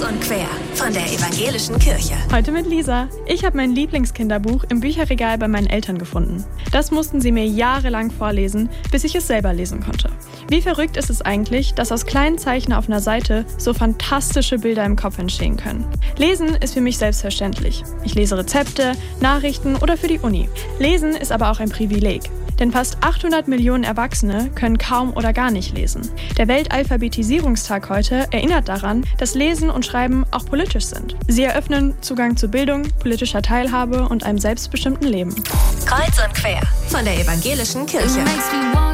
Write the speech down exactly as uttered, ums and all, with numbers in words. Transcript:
und quer von der Evangelischen Kirche. Heute mit Lisa. Ich habe mein Lieblingskinderbuch im Bücherregal bei meinen Eltern gefunden. Das mussten sie mir jahrelang vorlesen, bis ich es selber lesen konnte. Wie verrückt ist es eigentlich, dass aus kleinen Zeichen auf einer Seite so fantastische Bilder im Kopf entstehen können. Lesen ist für mich selbstverständlich. Ich lese Rezepte, Nachrichten oder für die Uni. Lesen ist aber auch ein Privileg. Denn fast achthundert Millionen Erwachsene können kaum oder gar nicht lesen. Der Weltalphabetisierungstag heute erinnert daran, dass Lesen und Schreiben auch politisch sind. Sie eröffnen Zugang zu Bildung, politischer Teilhabe und einem selbstbestimmten Leben. Kreuz und quer von der Evangelischen Kirche.